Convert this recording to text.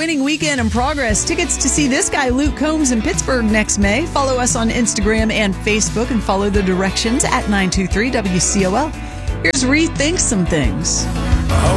winning weekend in progress. Tickets to see this guy, Luke Combs, in Pittsburgh next May. Follow us on Instagram and Facebook and follow the directions at 923 WCOL. Here's Rethink Some Things.